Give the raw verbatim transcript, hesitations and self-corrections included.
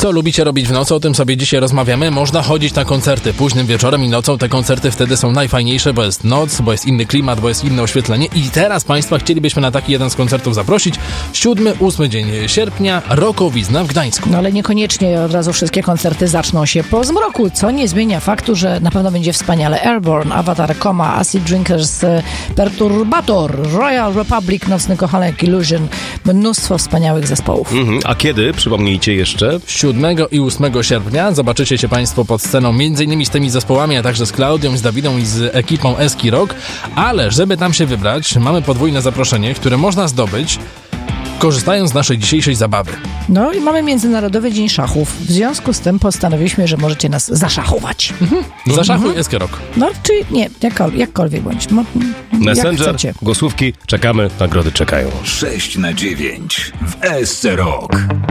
Co lubicie robić w nocy? O tym sobie dzisiaj rozmawiamy. Można chodzić na koncerty późnym wieczorem i nocą. Te koncerty wtedy są najfajniejsze, bo jest noc, bo jest inny klimat, bo jest inne oświetlenie. I teraz Państwa chcielibyśmy na taki jeden z koncertów zaprosić. Siódmy, ósmy dzień sierpnia, Rokowizna w Gdańsku. No ale niekoniecznie od razu wszystkie koncerty zaczną się po zmroku, co nie zmienia faktu, że na pewno będzie wspaniale. Airborne, Avatar, Coma, Acid Drinkers, Perturbator, Royal Republic, Nocny Kochanek, Illusion. Mnóstwo wspaniałych zespołów. Mhm. A kiedy? Przypomnijcie jeszcze. siódmego i ósmego sierpnia zobaczycie się Państwo pod sceną między innymi z tymi zespołami, a także z Klaudią, z Dawidą i z ekipą Eski Rock, ale żeby tam się wybrać, mamy podwójne zaproszenie, które można zdobyć korzystając z naszej dzisiejszej zabawy. No i mamy Międzynarodowy Dzień Szachów. W związku z tym postanowiliśmy, że możecie nas zaszachować. Mhm. Zaszachuj mhm. Eski Rock. No, czy nie, jakkol- jakkolwiek bądź. Mo- Messenger, jak głosówki, czekamy, nagrody czekają. sześć na dziewięć w Esce Rock.